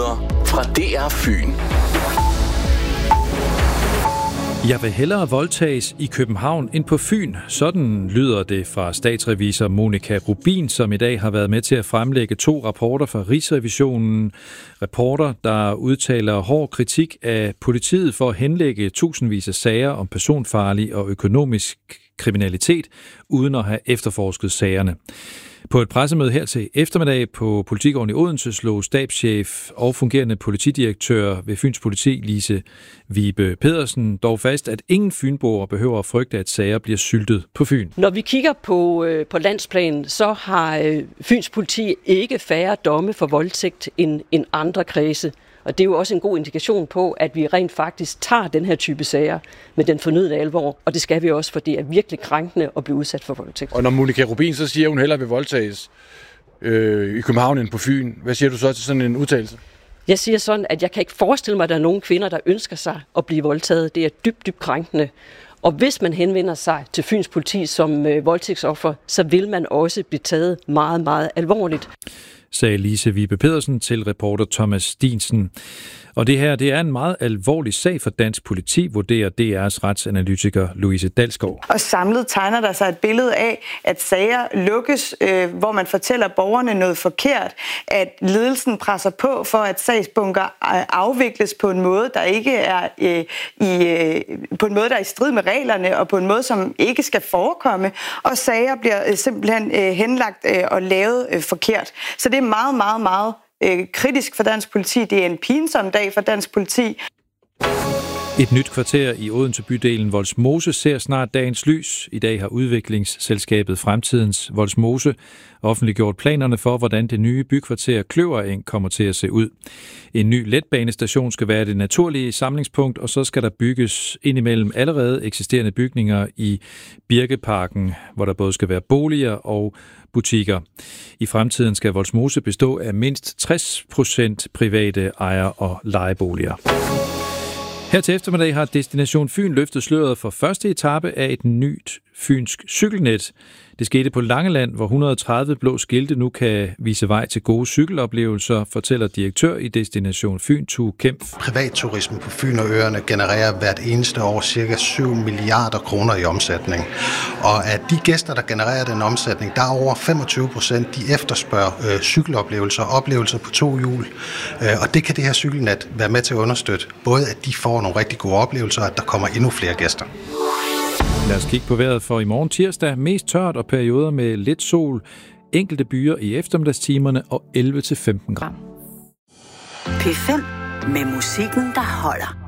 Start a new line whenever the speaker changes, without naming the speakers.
nyheder fra DR Fyn.
Jeg vil hellere voldtages i København end på Fyn. Sådan lyder det fra statsrevisor Monika Rubin, som i dag har været med til at fremlægge 2 rapporter fra Rigsrevisionen. Rapporter, der udtaler hård kritik af politiet for at henlægge tusindvis af sager om personfarlig og økonomisk kriminalitet, uden at have efterforsket sagerne. På et pressemøde her til eftermiddag på Politigården i Odense slog stabschef og fungerende politidirektør ved Fyns Politi, Lise Vibe Pedersen, dog fast, at ingen fynboer behøver at frygte, at sager bliver syltet på Fyn.
Når vi kigger på landsplan, så har Fyns Politi ikke færre domme for voldtægt end andre kredse. Og det er jo også en god indikation på, at vi rent faktisk tager den her type sager med den fornødne alvor. Og det skal vi også, for det er virkelig krænkende at blive udsat for voldtægt.
Og når Monika Rubin så siger, at hun hellere vil voldtages i København end på Fyn, hvad siger du så til sådan en udtalelse?
Jeg siger sådan, at jeg kan ikke forestille mig, at der er nogen kvinder, der ønsker sig at blive voldtaget. Det er dybt krænkende. Og hvis man henvender sig til Fyns Politi som voldtægtsoffer, så vil man også blive taget meget, meget alvorligt,
sagde Lise Vibe Pedersen til reporter Thomas Stinsen. Og det her, det er en meget alvorlig sag for dansk politi, vurderer DR's retsanalytiker Louise Dalsgaard.
Og samlet tegner der sig et billede af, at sager lukkes, hvor man fortæller borgerne noget forkert, at ledelsen presser på for, at sagsbunker afvikles på en måde, der ikke er på en måde, der er i strid med reglerne, og på en måde, som ikke skal forekomme, og sager bliver simpelthen henlagt og lavet forkert. Så det er meget, meget, meget kritisk for dansk politi. Det er en pinsom dag for dansk politi.
Et nyt kvarter i Odense bydelen Vollsmose ser snart dagens lys. I dag har udviklingsselskabet Fremtidens Vollsmose offentliggjort planerne for, hvordan det nye bykvarter Kløvereng kommer til at se ud. En ny letbanestation skal være det naturlige samlingspunkt, og så skal der bygges indimellem allerede eksisterende bygninger i Birkeparken, hvor der både skal være boliger og butikker. I fremtiden skal Vollsmose bestå af mindst 60% private ejer- og lejeboliger. Her til eftermiddag har Destination Fyn løftet sløret for første etape af et nyt fynsk cykelnet. Det skete på Langeland, hvor 130 blå skilte nu kan vise vej til gode cykeloplevelser, fortæller direktør i Destination Fyn, Tue Kempf.
Privatturisme på Fyn og øerne genererer hvert eneste år ca. 7 milliarder kroner i omsætning. Og af de gæster, der genererer den omsætning, der er over 25%, de efterspørger cykeloplevelser, oplevelser på 2 hjul. Og det kan det her cykelnet være med til at understøtte. Både at de får nogle rigtig gode oplevelser, og at der kommer endnu flere gæster.
Lad os kigge på vejret for i morgen tirsdag. Mest tørt og perioder med lidt sol. Enkelte byer i eftermiddagstimerne og 11-15 grader.
P5 med musikken, der holder.